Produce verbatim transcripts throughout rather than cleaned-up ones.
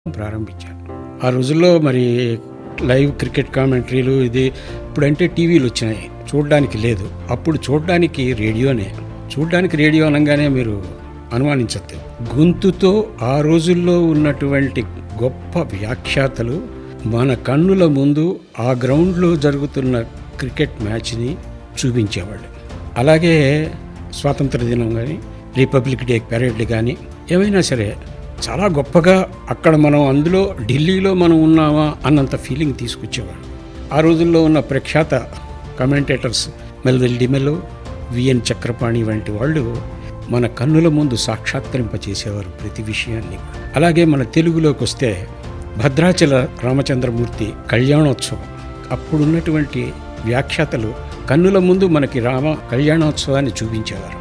ప్రారంభించాను. ఆ రోజుల్లో మరి లైవ్ క్రికెట్ కామెంటరీలు ఇది ఇప్పుడంటే టీవీలు వచ్చినాయి, చూడడానికి లేదు. అప్పుడు చూడడానికి రేడియోనే. చూడడానికి రేడియో అనగానే మీరు అనుమానించద్దు, గొంతుతో ఆ రోజుల్లో ఉన్నటువంటి గొప్ప వ్యాఖ్యాతలు మన కన్నుల ముందు ఆ గ్రౌండ్లో జరుగుతున్న క్రికెట్ మ్యాచ్ని చూపించేవాళ్ళు. అలాగే స్వాతంత్ర దినం కానీ, రిపబ్లిక్ డే పెరేడ్లు కానీ ఏమైనా సరే చాలా గొప్పగా అక్కడ మనం అందులో ఢిల్లీలో మనం ఉన్నామా అన్నంత ఫీలింగ్ తీసుకొచ్చేవాడు. ఆ రోజుల్లో ఉన్న ప్రఖ్యాత కమెంటేటర్స్ మెల్విల్ డిమెలో, విఎన్ చక్రపాణి వంటి వాళ్ళు మన కన్నుల ముందు సాక్షాత్కరింపచేసేవారు ప్రతి విషయాన్ని. అలాగే మన తెలుగులోకి వస్తే భద్రాచల రామచంద్రమూర్తి కళ్యాణోత్సవం, అప్పుడున్నటువంటి వ్యాఖ్యాతలు కన్నుల ముందు మనకి రామ కళ్యాణోత్సవాన్ని చూపించేవారు.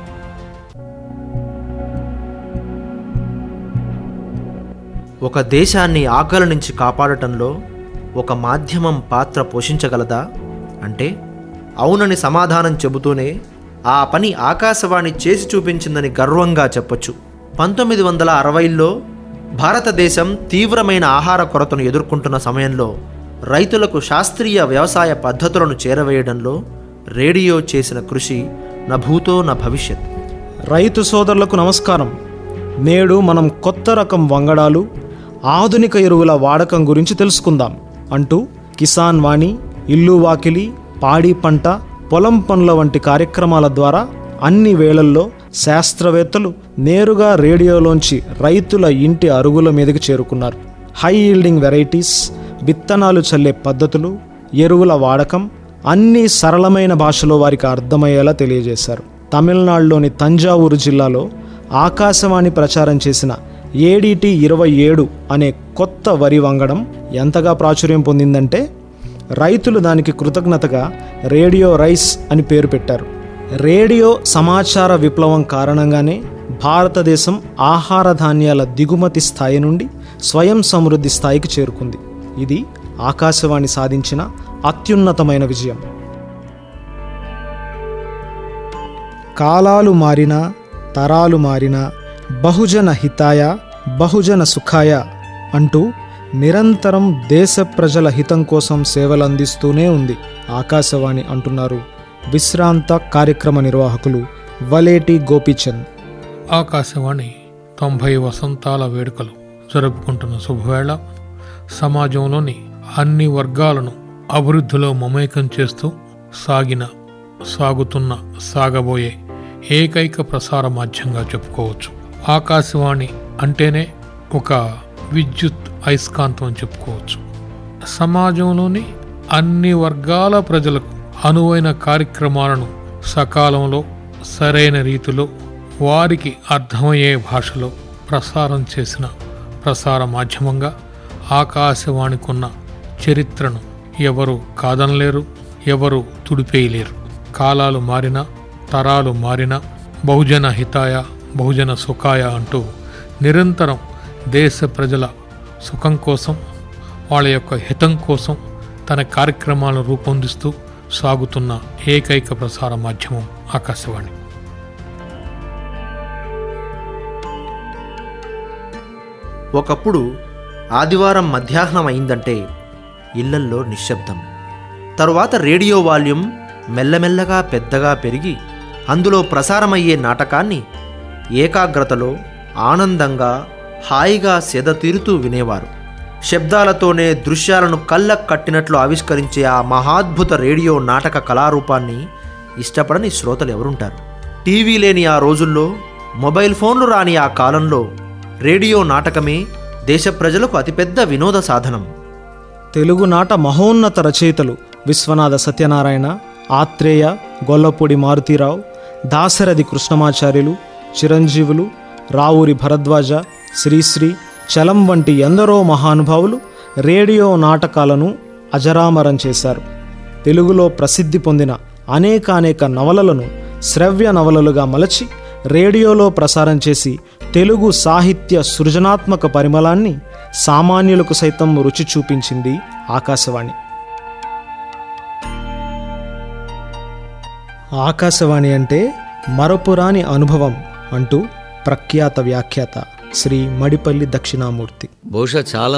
ఒక దేశాన్ని ఆకలి నుంచి కాపాడటంలో ఒక మాధ్యమం పాత్ర పోషించగలదా అంటే అవునని సమాధానం చెబుతూనే ఆ పని ఆకాశవాణి చేసి చూపించిందని గర్వంగా చెప్పొచ్చు. పంతొమ్మిది వందల అరవైలో భారతదేశం తీవ్రమైన ఆహార కొరతను ఎదుర్కొంటున్న సమయంలో రైతులకు శాస్త్రీయ వ్యవసాయ పద్ధతులను చేరవేయడంలో రేడియో చేసిన కృషి నభూతో న భవిష్యత్. రైతు సోదరులకు నమస్కారం. నేడు మనం కొత్త రకం వంగడాలు, ఆధునిక ఎరువుల వాడకం గురించి తెలుసుకుందాం అంటూ కిసాన్ వాణి, ఇల్లు వాకిలి, పాడి పంట, పొలం పనుల వంటి కార్యక్రమాల ద్వారా అన్ని వేళల్లో శాస్త్రవేత్తలు నేరుగా రేడియోలోంచి రైతుల ఇంటి అరుగుల మీదకి చేరుకున్నారు. హై ఈల్డింగ్ వెరైటీస్, విత్తనాలు చల్లే పద్ధతులు, ఎరువుల వాడకం అన్నీ సరళమైన భాషలో వారికి అర్థమయ్యేలా తెలియజేశారు. తమిళనాడులోని తంజావూరు జిల్లాలో ఆకాశవాణి ప్రచారం చేసిన ఏడిటి ఇరవై ఏడు అనే కొత్త వరి వంగడం ఎంతగా ప్రాచుర్యం పొందిందంటే రైతులు దానికి కృతజ్ఞతగా రేడియో రైస్ అని పేరు పెట్టారు. రేడియో సమాచార విప్లవం కారణంగానే భారతదేశం ఆహార ధాన్యాల దిగుమతి స్థాయి నుండి స్వయం సమృద్ధి స్థాయికి చేరుకుంది. ఇది ఆకాశవాణి సాధించిన అత్యున్నతమైన విజయం. కాలాలు మారినా, తరాలు మారినా, బహుజన హితాయ బహుజన సుఖాయ అంటూ నిరంతరం దేశ ప్రజల హితం కోసం సేవలందిస్తూనే ఉంది ఆకాశవాణి అంటున్నారు విశ్రాంత కార్యక్రమ నిర్వాహకులు వలేటి గోపీచంద్. ఆకాశవాణి తొంభై వసంతాల వేడుకలు జరుపుకుంటున్న శుభవేళ సమాజంలోని అన్ని వర్గాలను అభివృద్ధిలో మమేకం చేస్తూ సాగిన సాగుతున్న సాగబోయే ఏకైక ప్రసార మాధ్యంగా చెప్పుకోవచ్చు. ఆకాశవాణి అంటేనే ఒక విద్యుత్ అయస్కాంతం అని చెప్పుకోవచ్చు. సమాజంలోని అన్ని వర్గాల ప్రజలకు అనువైన కార్యక్రమాలను సకాలంలో సరైన రీతిలో వారికి అర్థమయ్యే భాషలో ప్రసారం చేసిన ప్రసార మాధ్యమంగా ఆకాశవాణికున్న చరిత్రను ఎవరు కాదనలేరు, ఎవరు తుడిపేయలేరు. కాలాలు మారినా, తరాలు మారినా, బహుజన హితాయ బహుజన సుఖాయ అంటూ నిరంతరం దేశ ప్రజల సుఖం కోసం, వాళ్ళ యొక్క హితం కోసం తన కార్యక్రమాలను రూపొందిస్తూ సాగుతున్న ఏకైక ప్రసార మాధ్యమం ఆకాశవాణి. ఒకప్పుడు ఆదివారం మధ్యాహ్నం అయిందంటే ఇళ్లల్లో నిశ్శబ్దం. తరువాత రేడియో వాల్యూమ్ మెల్లమెల్లగా పెద్దగా పెరిగి అందులో ప్రసారమయ్యే నాటకాన్ని ఏకాగ్రతలో ఆనందంగా హాయిగా సెదతీరుతూ వినేవారు. శబ్దాలతోనే దృశ్యాలను కళ్ళకు కట్టినట్లు ఆవిష్కరించే ఆ మహాద్భుత రేడియో నాటక కళారూపాన్ని ఇష్టపడని శ్రోతలు ఎవరుంటారు? టీవీ లేని ఆ రోజుల్లో, మొబైల్ ఫోన్లు రాని ఆ కాలంలో రేడియో నాటకమే దేశ ప్రజలకు అతిపెద్ద వినోద సాధనం. తెలుగునాట మహోన్నత రచయితలు విశ్వనాథ సత్యనారాయణ, ఆత్రేయ, గొల్లపూడి మారుతీరావు, దాశరథి కృష్ణమాచార్యులు, చిరంజీవులు, రావూరి భరద్వాజ, శ్రీశ్రీ, చలం వంటి ఎందరో మహానుభావులు రేడియో నాటకాలను అజరామరం చేశారు. తెలుగులో ప్రసిద్ధి పొందిన అనేకానేక నవలలను శ్రవ్య నవలలుగా మలచి రేడియోలో ప్రసారం చేసి తెలుగు సాహిత్య సృజనాత్మక పరిమళాన్ని సామాన్యులకు సైతం రుచి చూపించింది ఆకాశవాణి. ఆకాశవాణి అంటే మరపురాని అనుభవం అంటూ ప్రఖ్యాత వ్యాఖ్యాత శ్రీ మడిపల్లి దక్షిణామూర్తి. బహుశా చాలా